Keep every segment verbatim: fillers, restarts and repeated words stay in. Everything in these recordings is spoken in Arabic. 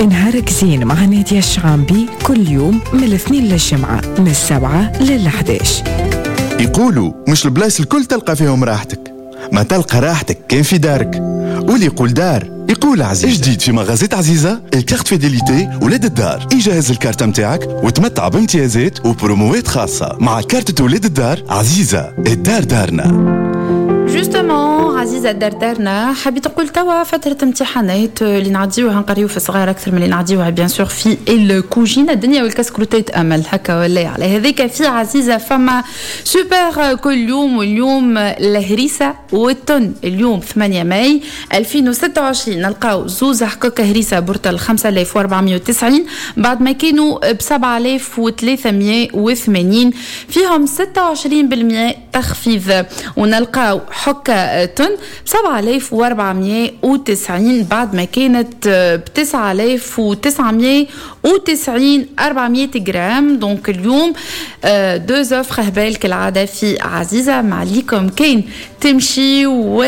نهارك زين مع نادية الشعامبي كل يوم من الاثنين للجمعة من السبعة للحداش. يقولوا مش البلايص الكل تلقى فيهم راحتك، ما تلقى راحتك كان في دارك. واللي يقول دار يقول عزيزة. جديد في مغازات عزيزة الكارت فيديليتي ولاد الدار. يجهز الكارت متاعك وتمتع بامتيازات وبروموات خاصة مع كارت ولاد الدار. عزيزة الدار دارنا. جوستومون عزيزة الدار دارنا. حبيت نقول توا فترة امتحانات اللي نعديوها نقريو في صغار أكثر من اللي نعديوها بيان سور في الكوجينة. الدنيا والكسكروتات أمل هكا ولا على هذيك في عزيزة فما سوبر كل يوم. واليوم الهريسة والتن اليوم ثمانية ماي ألفين وستة وعشرين نلقاو زوز حقوق هريسة برتل خمسة آلاف وأربعمائة وتسعين بعد ما كانوا بسبعة آلاف وثلاثمائة وثمانين فيهم ستة وعشرين بالمئة تخفيض. ونلقاو حكة تن بسبعة آلاف وأربعمائة وتسعين بعد ما كانت بتسعة آلاف وتسعمائة وتسعين أربعمائة جرام. دونك اليوم دو زوفر هبال كالعادة في عزيزة مع ليكم كين تمشي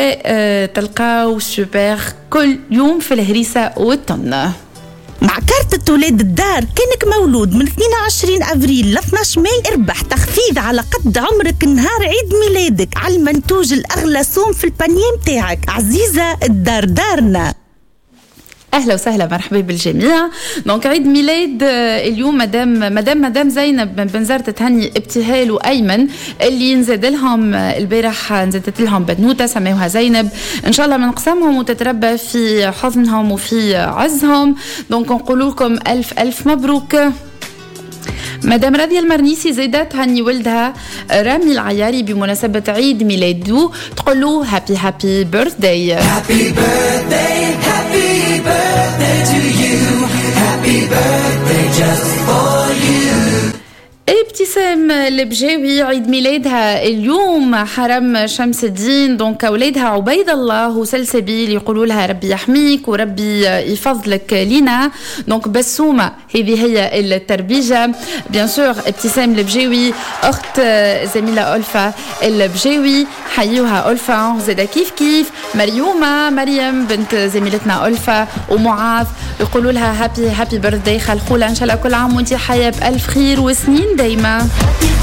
وتلقاو سوبر كل يوم في الهريسة والتن. مع كارت ولاد الدار كانك مولود من اثنين وعشرين أبريل ل اثني عشر ماي اربح تخفيض على قد عمرك نهار عيد ميلادك على المنتوج الأغلى سوم في البانيه متاعك. عزيزة الدار دارنا. اهلا وسهلا مرحبا بالجميع. دونك عيد ميلاد اليوم مدام مدام مدام زينب من بنزرت تهني ابتهال وايمن اللي نزاد لهم البارح نزادت لهم بنوته سموها زينب. ان شاء الله من قسمهم وتتربى في حضنهم وفي عزهم. دونك نقول لكم الف الف مبروك. مدام راضية المرنيسي زيدات تهني ولدها رامي العياري بمناسبة عيد ميلاده تقول له هابي هابي بيرثداي. هابي بيرثداي هابي بيرثداي تو يو هابي بيرثداي جاست فور يو. ابتسام البجاوي عيد ميلادها اليوم حرم شمس الدين. دونك أولادها عبيد الله وسلسبيل يقولوا لها ربي يحميك وربي يفضلك لنا. دونك بسومة هذه هي التربيجة. بيان سور ابتسام البجاوي أخت زميلة ألفا البجاوي حيوها ألفا زادة كيف كيف مريومة مريم بنت زميلتنا ألفا ومعاذ يقولوا لها هابي هابي بيرثداي خلخولة إن شاء الله كل عام وانتي حياة بألف خير وسنين دايما.